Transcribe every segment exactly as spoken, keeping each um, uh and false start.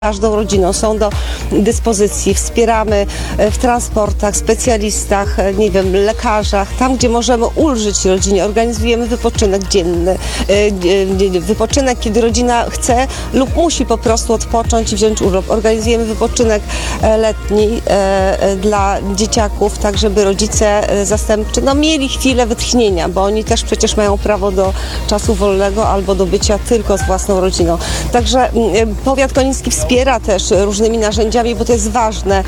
Każdą rodziną są do dyspozycji, wspieramy w transportach, specjalistach, nie wiem, lekarzach, tam gdzie możemy ulżyć rodzinie, organizujemy wypoczynek dzienny, wypoczynek, kiedy rodzina chce lub musi po prostu odpocząć i wziąć urlop. Organizujemy wypoczynek letni dla dzieciaków, tak żeby rodzice zastępczy no, mieli chwilę wytchnienia, bo oni też przecież mają prawo do czasu wolnego albo do bycia tylko z własną rodziną. Także powiat koniński wspiera też różnymi narzędziami, bo to jest ważne,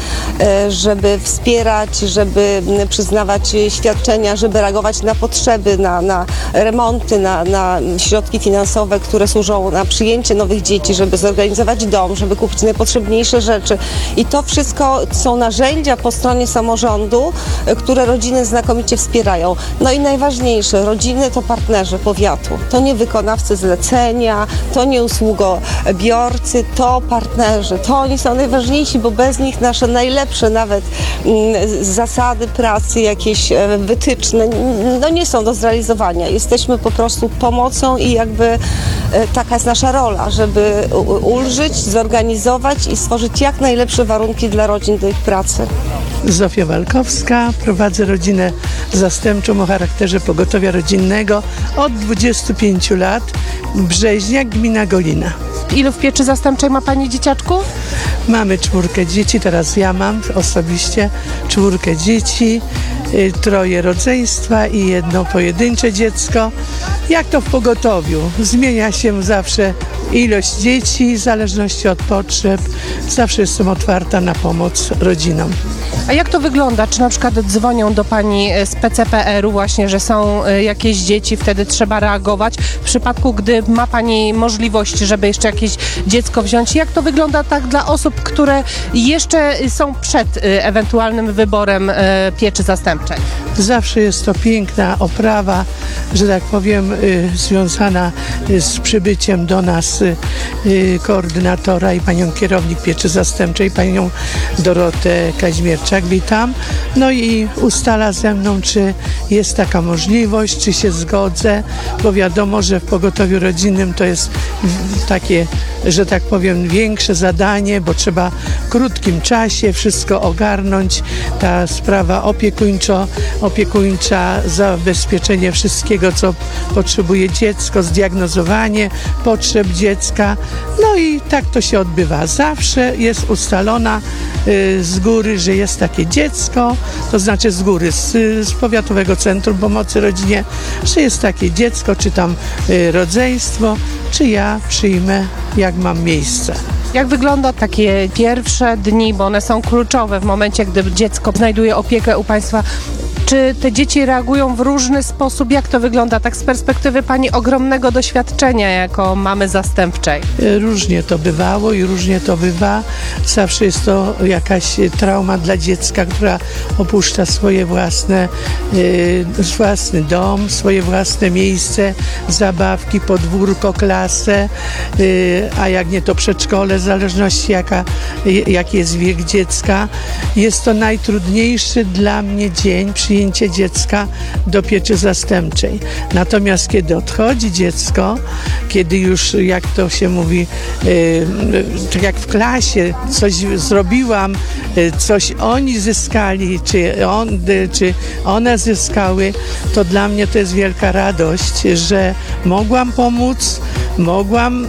żeby wspierać, żeby przyznawać świadczenia, żeby reagować na potrzeby, na, na remonty, na, na środki finansowe, które służą na przyjęcie nowych dzieci, żeby zorganizować dom, żeby kupić najpotrzebniejsze rzeczy. I to wszystko są narzędzia po stronie samorządu, które rodziny znakomicie wspierają. No i najważniejsze, rodziny to partnerzy powiatu. To nie wykonawcy zlecenia, to nie usługobiorcy, to partnerzy. To oni są najważniejsi, bo bez nich nasze najlepsze nawet mm, zasady pracy, jakieś e, wytyczne, no nie są do zrealizowania. Jesteśmy po prostu pomocą i jakby e, taka jest nasza rola, żeby ulżyć, zorganizować i stworzyć jak najlepsze warunki dla rodzin do ich pracy. Zofia Walkowska, prowadzę rodzinę zastępczą o charakterze pogotowia rodzinnego od dwudziestu pięciu lat. Brzeźniak, gmina Golina. Ilu w pieczy zastępczej ma Pani dzieciaczków? Mamy czwórkę dzieci, teraz ja mam osobiście czwórkę dzieci, y, troje rodzeństwa i jedno pojedyncze dziecko. Jak to w pogotowiu? Zmienia się zawsze ilość dzieci w zależności od potrzeb. Zawsze jestem otwarta na pomoc rodzinom. A jak to wygląda? Czy na przykład dzwonią do Pani z P C P R u właśnie, że są jakieś dzieci, wtedy trzeba reagować? W przypadku, gdy ma Pani możliwość, żeby jeszcze jakieś dziecko wziąć, jak to wygląda tak dla osób, które jeszcze są przed ewentualnym wyborem pieczy zastępczej? Zawsze jest to piękna oprawa, że tak powiem, y, związana z przybyciem do nas y, koordynatora i panią kierownik pieczy zastępczej, panią Dorotę Kaźmierczak, witam. No i ustala ze mną, czy jest taka możliwość, czy się zgodzę, bo wiadomo, że w pogotowiu rodzinnym to jest takie, że tak powiem, większe zadanie, bo trzeba w krótkim czasie wszystko ogarnąć. Ta sprawa opiekuńczo, opiekuńcza, zabezpieczenie wszystkiego, co potrzebuje dziecko, zdiagnozowanie potrzeb dziecka. No i tak to się odbywa. Zawsze jest ustalona y, z góry, że jest takie dziecko, to znaczy z góry, z, z Powiatowego Centrum Pomocy Rodzinie, że jest takie dziecko, czy tam y, rodzeństwo, czy ja przyjmę, jak mam miejsce. Jak wygląda takie pierwsze dni, bo one są kluczowe w momencie, gdy dziecko znajduje opiekę u Państwa? Czy te dzieci reagują w różny sposób? Jak to wygląda tak z perspektywy Pani ogromnego doświadczenia jako mamy zastępczej? Różnie to bywało i różnie to bywa. Zawsze jest to jakaś trauma dla dziecka, która opuszcza swoje własne, yy, własny dom, swoje własne miejsce, zabawki, podwórko, klasę, yy, a jak nie to przedszkole, w zależności jaka, jaki jest wiek dziecka. Jest to najtrudniejszy dla mnie dzień, przyjęcie dziecka do pieczy zastępczej. Natomiast kiedy odchodzi dziecko, kiedy już, jak to się mówi, yy, tak jak w klasie coś zrobiłam, yy, coś oni zyskali, czy, on, yy, czy one zyskały, to dla mnie to jest wielka radość, że mogłam pomóc, mogłam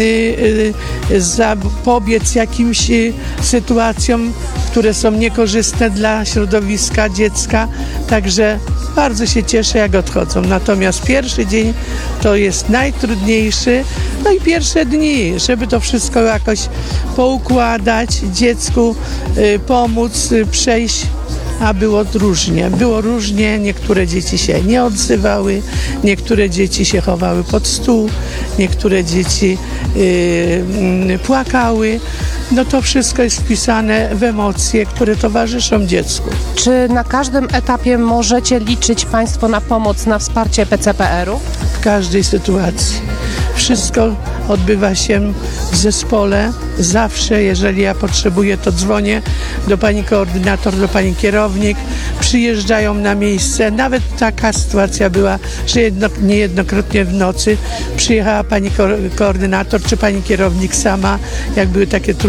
yy, yy, zapobiec jakimś yy, sytuacjom, które są niekorzystne dla środowiska dziecka. Także bardzo się cieszę, jak odchodzą. Natomiast pierwszy dzień to jest najtrudniejszy. No i pierwsze dni, żeby to wszystko jakoś poukładać, dziecku y, pomóc, y, przejść. A było różnie. Było różnie. Niektóre dzieci się nie odzywały, niektóre dzieci się chowały pod stół, niektóre dzieci yy, płakały. No to wszystko jest wpisane w emocje, które towarzyszą dziecku. Czy na każdym etapie możecie liczyć Państwo na pomoc, na wsparcie P C P R u? W każdej sytuacji. Wszystko odbywa się w zespole. Zawsze, jeżeli ja potrzebuję, to dzwonię do pani koordynator, do pani kierownik. Przyjeżdżają na miejsce. Nawet taka sytuacja była, że jedno, niejednokrotnie w nocy przyjechała pani ko- koordynator czy pani kierownik sama, jak były takie trudne